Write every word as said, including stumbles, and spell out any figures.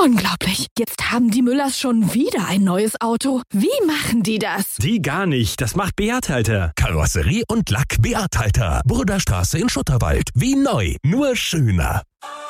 Unglaublich. Jetzt haben die Müllers schon wieder ein neues Auto. Wie machen die das? Die gar nicht. Das macht Beat Halter. Karosserie und Lack Beat Halter. Burgerstraße in Schutterwald. Wie neu, nur schöner.